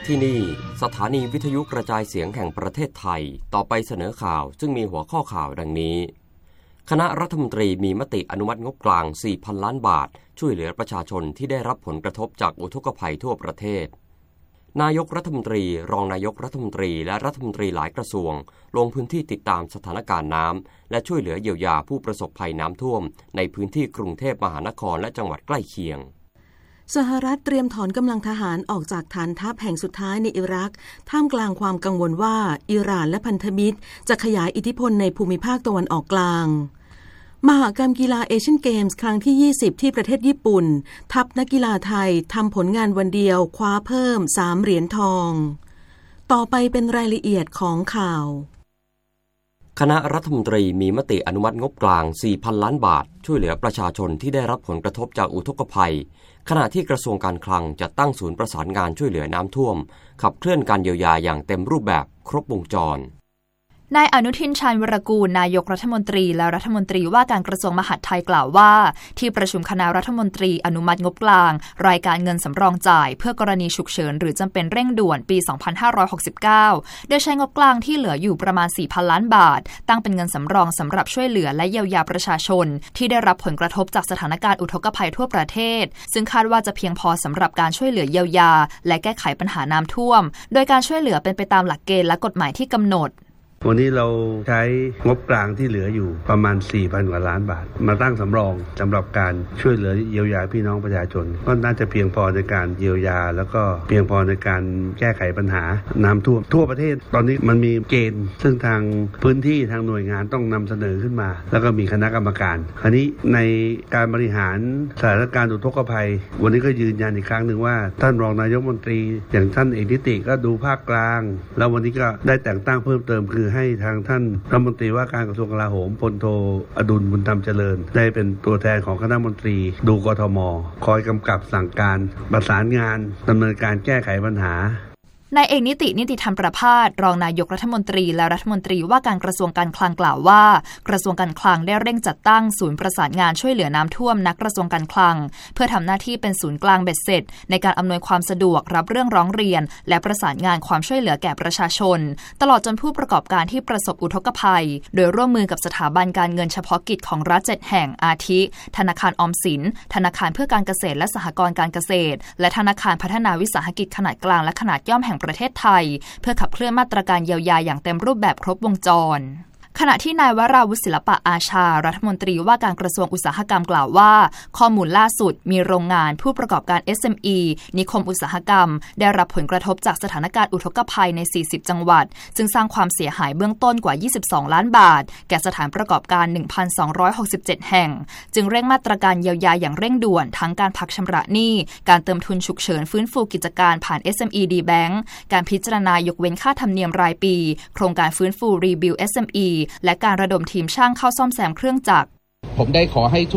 ที่นี่สถานีวิทยุกระจายเสียงแห่งประเทศไทยต่อไปเสนอข่าวซึ่งมีหัวข้อข่าวดังนี้คณะรัฐมนตรีมีมติอนุมัติงบกลาง 4,000 ล้านบาทช่วยเหลือประชาชนที่ได้รับผลกระทบจากอุทกภัยทั่วประเทศนายกรัฐมนตรีรองนายกรัฐมนตรีและรัฐมนตรีหลายกระทรวงลงพื้นที่ติดตามสถานการณ์น้ำและช่วยเหลือเยียวยาผู้ประสบภัยน้ำท่วมในพื้นที่กรุงเทพมหานครและจังหวัดใกล้เคียงสหรัฐเตรียมถอนกำลังทหารออกจากฐานทัพแห่งสุดท้ายในอิรักท่ามกลางความกังวลว่าอิหร่านและพันธมิตรจะขยายอิทธิพลในภูมิภาคตะวันออกกลางมหกรรมกีฬาเอเชียนเกมส์ครั้งที่ 20 ที่ประเทศญี่ปุ่นทัพนักกีฬาไทยทำผลงานวันเดียวคว้าเพิ่ม3เหรียญทองต่อไปเป็นรายละเอียดของข่าวคณะรัฐมนตรีมีมติอนุมัติงบกลาง 4,000 ล้านบาทช่วยเหลือประชาชนที่ได้รับผลกระทบจากอุทกภัยขณะที่กระทรวงการคลังจัดตั้งศูนย์ประสานงานช่วยเหลือน้ำท่วมขับเคลื่อนการเยียวยาอย่างเต็มรูปแบบครบวงจรนายอนุทินชาญวรกูลนายกรัฐมนตรีและรัฐมนตรีว่าการกระทรวงมหาดไทยกล่าวว่าที่ประชุมคณะรัฐมนตรีอนุมัติงบกลางรายการเงินสำรองจ่ายเพื่อกรณีฉุกเฉินหรือจำเป็นเร่งด่วนปี 2569 โดยใช้งบกลางที่เหลืออยู่ประมาณ 4,000 ล้านบาทตั้งเป็นเงินสำรองสำหรับช่วยเหลือและเยียวยาประชาชนที่ได้รับผลกระทบจากสถานการณ์อุทกภัยทั่วประเทศซึ่งคาดว่าจะเพียงพอสำหรับการช่วยเหลือเยียวยาและแก้ไขปัญหาน้ำท่วมโดยการช่วยเหลือเป็นไปตามหลักเกณฑ์และกฎหมายที่กำหนดวันนี้เราใช้งบกลางที่เหลืออยู่ประมาณ 4,000 กว่าล้านบาทมาตั้งสำรองสำหรับการช่วยเหลือเยียวยาพี่น้องประชาชนก็น่าจะเพียงพอในการเยียวยาแล้วก็เพียงพอในการแก้ไขปัญหาน้ำท่วมทั่วประเทศตอนนี้มันมีเกณฑ์ซึ่งทางพื้นที่ทางหน่วยงานต้องนำเสนอขึ้นมาแล้วก็มีคณะกรรมการคราวนี้ในการบริหารสถานการณ์อุทกภัยวันนี้ก็ยืนยันอีกครั้งหนึ่งว่าท่านรองนายกรัฐมนตรีอย่างท่านเอกนิติก็ดูภาคกลางแล้ววันนี้ก็ได้แต่งตั้งเพิ่มเติมคือให้ทางท่านรัฐมนตรีว่าการกระทรวงกลาโหมพลโทอดุลบุญธรรมเจริญได้เป็นตัวแทนของคณะมนตรีดูกทม.คอยกำกับสั่งการประสานงานดำเนินการแก้ไขปัญหานายเอกนิติธรรมประภาสรองนายกรัฐมนตรีและรัฐมนตรีว่าการกระทรวงการคลังกล่าวว่ากระทรวงการคลังได้เร่งจัดตั้งศูนย์ประสานงานช่วยเหลือน้ำท่วมณกระทรวงการคลังเพื่อทำหน้าที่เป็นศูนย์กลางเบ็ดเสร็จในการอำนวยความสะดวกรับเรื่องร้องเรียนและประสานงานความช่วยเหลือแก่ประชาชนตลอดจนผู้ประกอบการที่ประสบอุทกภัยโดยร่วมมือกับสถาบันการเงินเฉพาะกิจของรัฐ7แห่งอาทิธนาคารออมสินธนาคารเพื่อการเกษตรและสหกรณ์การเกษตรและธนาคารพัฒนาวิสาหกิจขนาดกลางและขนาดย่อมแห่งประเทศไทยเพื่อขับเคลื่อนมาตรการเยียวยาอย่างเต็มรูปแบบครบวงจรขณะที่นายวราวุฒิศิลปะอาชารัฐมนตรีว่าการกระทรวงอุตสาหกรรมกล่าวว่าข้อมูลล่าสุดมีโรงงานผู้ประกอบการ SME นิคมอุตสาหกรรมได้รับผลกระทบจากสถานการณ์อุทกภัยใน40จังหวัดจึงสร้างความเสียหายเบื้องต้นกว่า22ล้านบาทแก่สถานประกอบการ 1,267 แห่งจึงเร่งมาตรการเยียวยาอย่างเร่งด่วนทั้งการพักชำระหนี้การเติมทุนฉุกเฉินฟื้นฟูกิจการผ่าน SME D Bank การพิจารณายกเว้นค่าธรรมเนียมรายปีโครงการฟื้นฟู Rebuild SMEและการระดมทีมช่างเข้าซ่อมแซมเครื่องจักรผมได้ขอให้